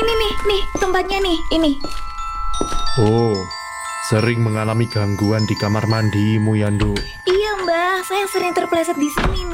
ini nih tempatnya nih, ini. Oh, sering mengalami gangguan di kamar mandimu ya, Nduk? Iya Mbah, saya sering terpeleset di sini nih.